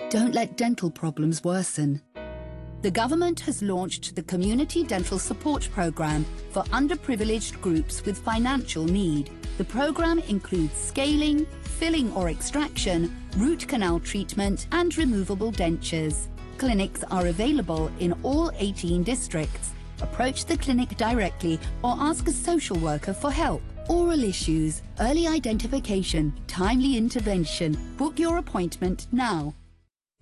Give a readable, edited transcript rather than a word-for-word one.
Don't let dental problems worsen. The government has launched the Community Dental Support Programme for underprivileged groups with financial need. The programme includes scaling, filling or extraction, root canal treatment and removable dentures. Clinics are available in all 18 districts. Approach the clinic directly or ask a social worker for help. Oral issues, early identification, timely intervention. Book your appointment now.